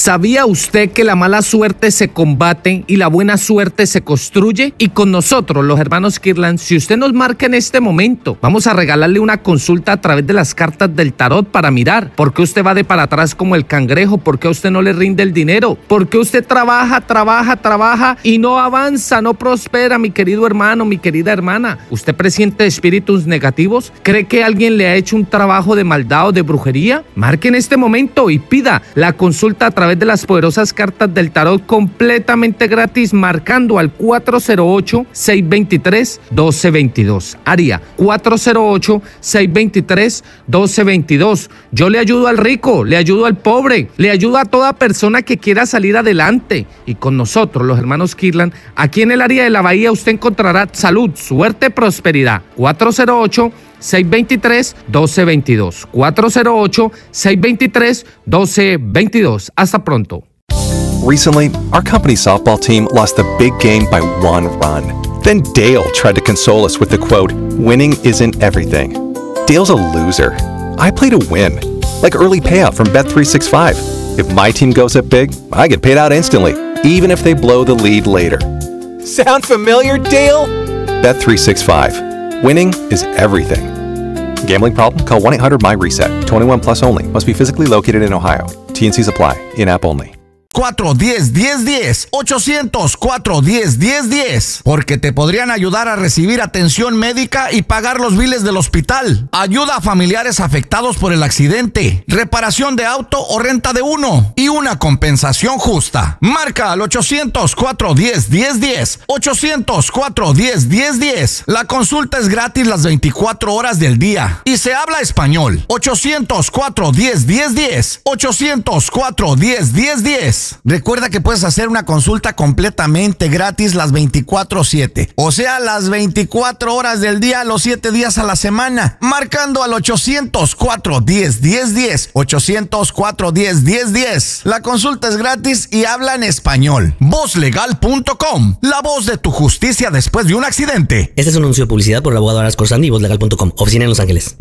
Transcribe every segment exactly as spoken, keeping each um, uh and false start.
¿Sabía usted que la mala suerte se combate y la buena suerte se construye? Y con nosotros, los hermanos Kirtland, si usted nos marca en este momento, vamos a regalarle una consulta a través de las cartas del tarot para mirar por qué usted va de para atrás como el cangrejo, por qué a usted no le rinde el dinero, por qué usted trabaja, trabaja, trabaja y no avanza, no prospera, mi querido hermano, mi querida hermana. ¿Usted presiente espíritus negativos? ¿Cree que alguien le ha hecho un trabajo de maldad o de brujería? Marque en este momento y pida la consulta a través de las poderosas cartas del tarot completamente gratis, marcando al cuatro cero ocho, seis dos tres, uno dos dos dos. Área cuatro cero ocho, seis dos tres, uno dos dos dos. Yo le ayudo al rico, le ayudo al pobre, le ayudo a toda persona que quiera salir adelante. Y con nosotros, los hermanos Kirtland, aquí en el área de la Bahía usted encontrará salud, suerte, prosperidad. cuatro cero ocho, seis dos tres, uno dos dos dos. cuatro cero ocho, seis dos tres, uno dos dos dos. Hasta pronto. Recently, our company softball team lost the big game by one run. Then Dale tried to console us with the quote, "Winning isn't everything." Dale's a loser. I play to win, like early payout from Bet three sixty-five. If my team goes up big, I get paid out instantly, even if they blow the lead later. Sound familiar, Dale? Bet three sixty-five. Winning is everything. Gambling problem? Call one eight hundred M Y reset. twenty-one plus only. Must be physically located in Ohio. T N Cs apply. In-app only. cuatro uno cero, uno cero uno cero, ochocientos, cuatro uno cero, uno cero uno cero, porque te podrían ayudar a recibir atención médica y pagar los biles del hospital. Ayuda a familiares afectados por el accidente, reparación de auto o renta de uno y una compensación justa. Marca al ochocientos, cuatro uno cero, uno cero uno cero, ochocientos, cuatro uno cero, uno cero uno cero. La consulta es gratis las veinticuatro horas del día y se habla español. ochocientos, cuatro uno cero, uno cero uno cero, ochocientos, cuatro uno cero, uno cero uno cero. Recuerda que puedes hacer una consulta completamente gratis las veinticuatro siete, o sea, las veinticuatro horas del día, los siete días a la semana, marcando al ochocientos, cuatro uno cero, uno cero uno cero, ochocientos, cuatro uno cero, uno cero uno cero. La consulta es gratis y habla en español. voz legal punto com, la voz de tu justicia después de un accidente. Este es un anuncio de publicidad por el abogado Aras Corsandi y voz legal punto com, oficina en Los Ángeles.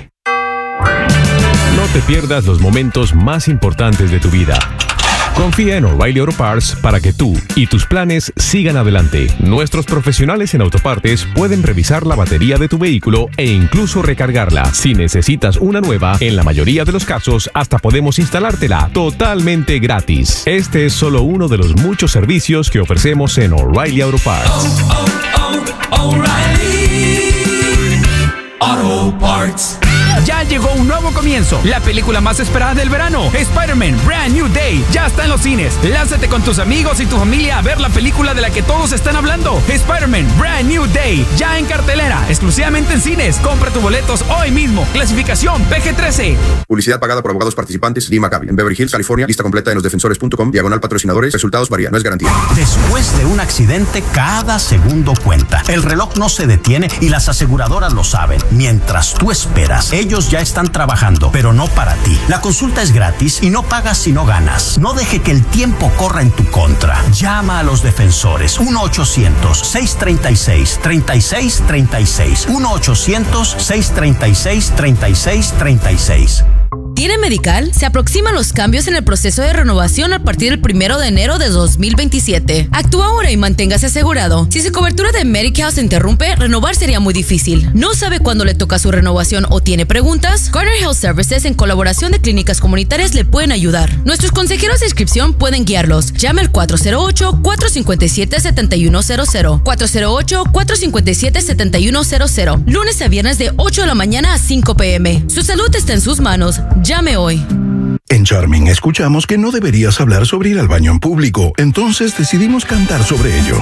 No te pierdas los momentos más importantes de tu vida. Confía en O'Reilly Auto Parts para que tú y tus planes sigan adelante. Nuestros profesionales en autopartes pueden revisar la batería de tu vehículo e incluso recargarla. Si necesitas una nueva, en la mayoría de los casos hasta podemos instalártela totalmente gratis. Este es solo uno de los muchos servicios que ofrecemos en O'Reilly Auto Parts. Oh, oh, oh, O'Reilly Auto Parts. Ya llegó un nuevo comienzo, la película más esperada del verano, Spider-Man Brand New Day, ya está en los cines. Lánzate con tus amigos y tu familia a ver la película de la que todos están hablando, Spider-Man Brand New Day, ya en cartelera, exclusivamente en cines. Compra tus boletos hoy mismo. Clasificación P G trece. Publicidad pagada por abogados participantes. Lee McCabe. En Beverly Hills, California. Lista completa en los defensores punto com. Diagonal patrocinadores. Resultados varían. No es garantía. Después de un accidente, cada segundo cuenta. El reloj no se detiene y las aseguradoras lo saben. Mientras tú esperas, ellos ya están trabajando, pero no para ti. La consulta es gratis y no pagas si no ganas. No deje que el tiempo corra en tu contra. Llama a los defensores. uno ochocientos, seis treinta y seis, treinta y seis treinta y seis. uno ochocientos, seis treinta y seis, treinta y seis treinta y seis. ¿Tiene Medical? Se aproximan los cambios en el proceso de renovación a partir del primero de enero de dos mil veintisiete. Actúa ahora y manténgase asegurado. Si su cobertura de Medical se interrumpe, renovar sería muy difícil. ¿No sabe cuándo le toca su renovación o tiene preguntas? Garner Health Services, en colaboración de clínicas comunitarias, le pueden ayudar. Nuestros consejeros de inscripción pueden guiarlos. Llame al cuatro cero ocho, cuatro cinco siete, siete uno cero cero. cuatro cero ocho, cuatro cinco siete, siete uno cero cero. Lunes a viernes de ocho de la mañana a cinco p m Su salud está en sus manos. Llame hoy. En Charming escuchamos que no deberías hablar sobre ir al baño en público, entonces decidimos cantar sobre ello.